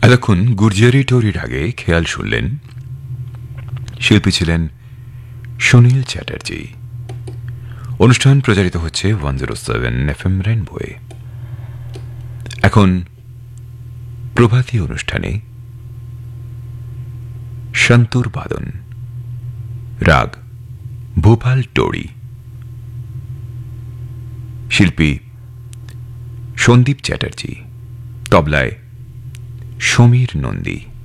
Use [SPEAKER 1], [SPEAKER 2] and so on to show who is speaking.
[SPEAKER 1] এতক্ষণ গুর্জারি টরির আগে খেয়াল শুনলেন, শিল্পী ছিলেন সুনীল চ্যাটার্জি। অনুষ্ঠান প্রচারিত হচ্ছে 107 FM রেনবোয়ে। এখন প্রভাতী অনুষ্ঠানে শান্তর বাদন, রাগ ভোপাল টোড়ি, শিল্পী সন্দীপ চ্যাটার্জি, তবলায় সমীর নন্দী।